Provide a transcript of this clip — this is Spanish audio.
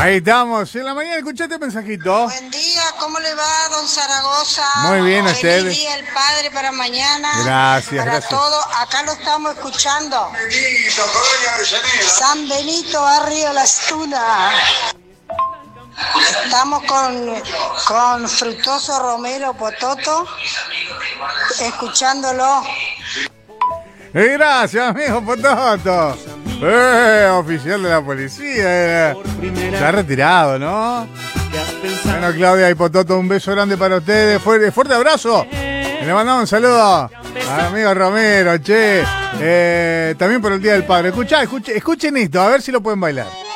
Ahí estamos, en la mañana escuchaste el mensajito. Buen día, ¿cómo le va, don Zaragoza? Muy bien, a usted. Feliz Día del Padre para mañana. Gracias, para gracias. todos, acá lo estamos escuchando. San Benito, barrio Las Tunas. Estamos con Fructuoso Romero Pototo, escuchándolo. Gracias, amigo Pototo. Oficial de la policía. Está retirado, ¿no? Bueno, Claudia y Pototo, un beso grande para ustedes. Fuerte abrazo. Le mandamos un saludo al amigo Romero, che. También por el Día del Padre. Escuchen esto, a ver si lo pueden bailar.